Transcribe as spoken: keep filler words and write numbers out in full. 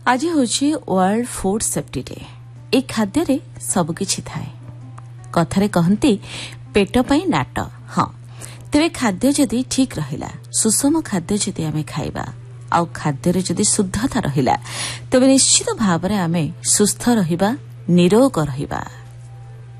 आज हूँ world food safety day. ए खाद्य सबकि थाए कथारे कहती पेट पाई नाट। हाँ, तेरे खाद्य जदि ठीक रहिला, सुषम खाद्य जदि आमे खाइबा आउ खाद्य जदि शुद्धता रहिला, तेबे निश्चित भाव में आमे सुस्थ रहिबा, निरोग रहिबा।